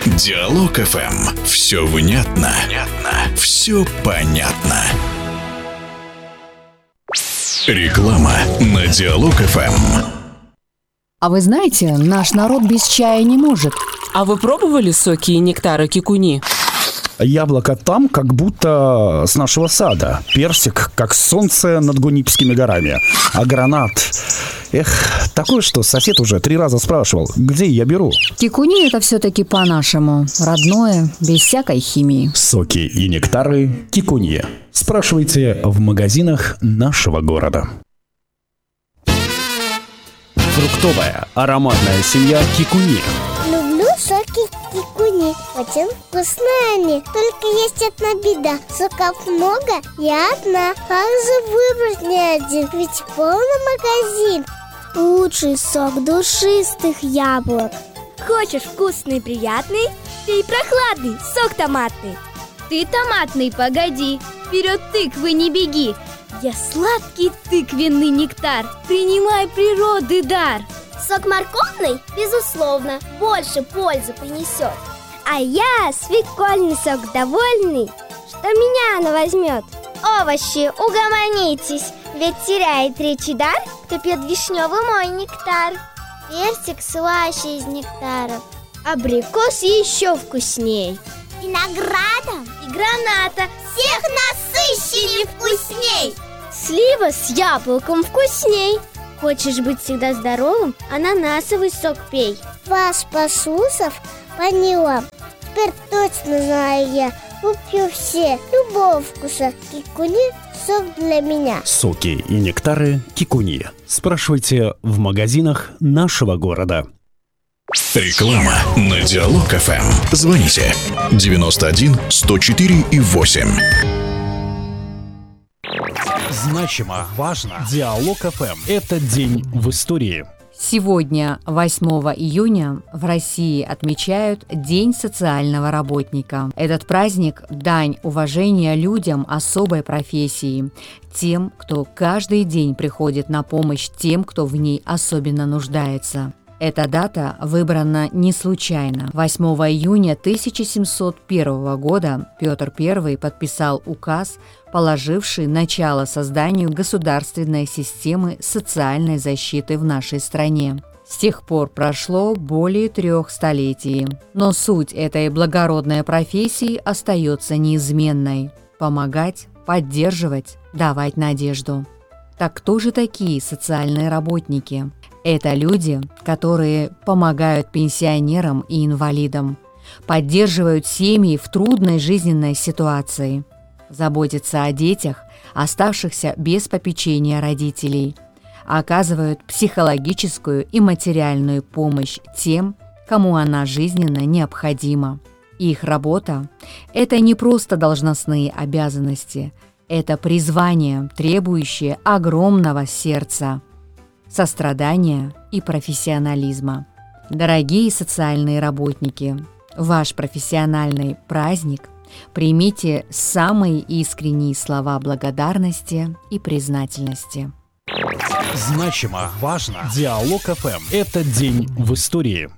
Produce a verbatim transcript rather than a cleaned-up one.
Диалог эф эм. Все внятно, внятно, все понятно. Реклама на Диалог эф эм. А вы знаете, наш народ без чая не может. А вы пробовали соки и нектары кикуни? Яблоко там, как будто с нашего сада. Персик, как солнце над Гунипскими горами. А гранат... Эх, такое, что сосед уже три раза спрашивал, где я беру. Кикуни — это все-таки по-нашему. Родное, без всякой химии. Соки и нектары кикунье. Спрашивайте в магазинах нашего города. Фруктовая ароматная семья кикунье. Люблю соки кикуни, очень вкусные они. Только есть одна беда, соков много, я одна. Как же выбрать не один, ведь полный магазин. Лучший сок душистых яблок. Хочешь вкусный и приятный? Пей прохладный, сок томатный. Ты томатный, погоди, вперед тыквы не беги. Я сладкий тыквенный нектар, принимай природы дар. Сок морковный, безусловно, больше пользы принесет. А я свекольный сок довольный, что меня она возьмет. Овощи, угомонитесь, ведь теряет речи дар, кто пьет вишневый мой нектар. Персик слаще из нектаров, абрикос еще вкусней. Виноградом и граната всех насыщеннее вкусней. Слива с яблоком вкусней. Хочешь быть всегда здоровым? Ананасовый сок пей. Вас посусов поняла. Теперь точно знаю я. Куплю все любого вкуса. Кикуни сок для меня. Соки и нектары кикунье. Спрашивайте в магазинах нашего города. Реклама на Диалог эф эм. Звоните девяносто один сто четыре и восемь. Значимо, важно. Диалог эф эм. Это день в истории. Сегодня, восьмого июня, в России отмечают День социального работника. Этот праздник – дань уважения людям особой профессии, тем, кто каждый день приходит на помощь тем, кто в ней особенно нуждается. Эта дата выбрана не случайно. восьмого июня тысяча семьсот первого года Петр Первый подписал указ, положивший начало созданию государственной системы социальной защиты в нашей стране. С тех пор прошло более трех столетий. Но суть этой благородной профессии остается неизменной – помогать, поддерживать, давать надежду. Так кто же такие социальные работники? Это люди, которые помогают пенсионерам и инвалидам, поддерживают семьи в трудной жизненной ситуации, заботятся о детях, оставшихся без попечения родителей, оказывают психологическую и материальную помощь тем, кому она жизненно необходима. Их работа – это не просто должностные обязанности, это призвание, требующее огромного сердца, сострадания и профессионализма. Дорогие социальные работники, ваш профессиональный праздник примите самые искренние слова благодарности и признательности. Значимо, важно. Диалог эф эм. Это день в истории.